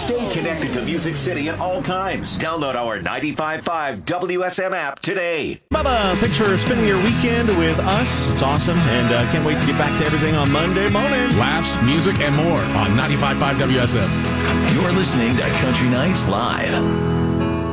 Stay connected to Music City at all times. Download our 95.5 WSM app today. Bubba, thanks for spending your weekend with us. It's awesome, and can't wait to get back to everything on Monday morning. Laughs, music, and more on 95.5 WSM. You're listening to Country Nights Live.